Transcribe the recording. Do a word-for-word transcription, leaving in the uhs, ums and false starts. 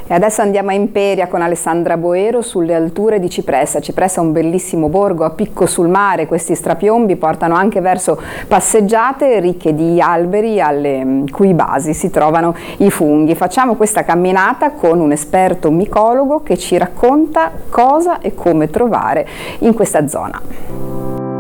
E adesso andiamo a Imperia con Alessandra Boero sulle alture di Cipressa. Cipressa è un bellissimo borgo a picco sul mare, questi strapiombi portano anche verso passeggiate ricche di alberi alle cui basi si trovano i funghi. Facciamo questa camminata con un esperto micologo che ci racconta cosa e come trovare in questa zona.